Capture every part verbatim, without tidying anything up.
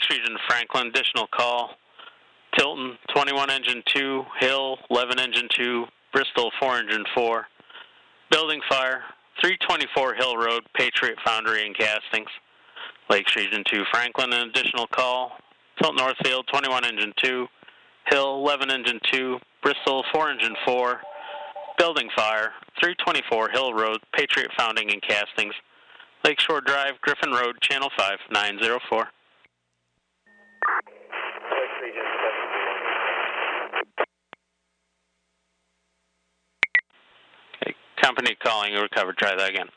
Lakes Region, Franklin, additional call. Tilton, twenty-one engine two, Hill, eleven engine two, Bristol, four engine four. Building fire, three twenty-four Hill Road, Patriot Foundry and Castings. Lakes Region two, Franklin, an additional call. Tilton Northfield, twenty-one engine two, Hill, eleven engine two, Bristol, four engine four. Building fire, three twenty-four Hill Road, Patriot Founding and Castings. Lakeshore Drive, Griffin Road, Channel five, nine zero four. Lakes Region seven. Okay, company calling, you recovered. Try that again.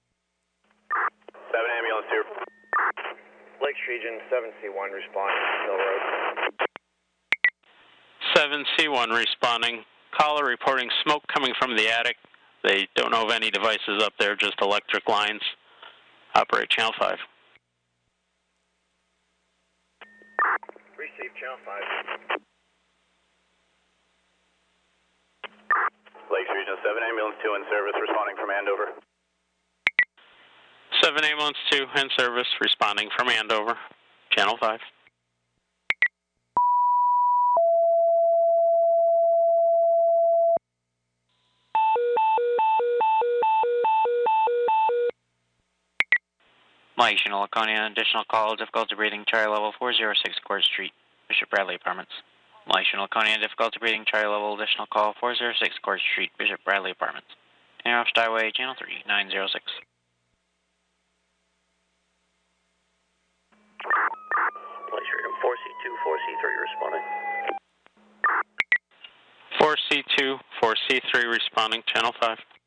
seven ambulance two. Lakes Region seven C one responding Hill Road. seven C one responding. Caller reporting smoke coming from the attic. They don't know of any devices up there, just electric lines. Operate Channel five. Receive Channel five. Lakes Region seven ambulance two in service responding from Andover. seven ambulance two in service responding from Andover. Channel five. Mike Chanel, Laconia, additional call, difficulty breathing, Charlie level four zero six Court Street, Bishop Bradley Apartments. Mike Chanel, Laconia, difficulty breathing, Charlie level, additional call, four zero six Court Street, Bishop Bradley Apartments. Air off Skyway, Channel three, nine zero six. Lakes Region four C two, four C three responding. four C two, four C three responding, Channel five.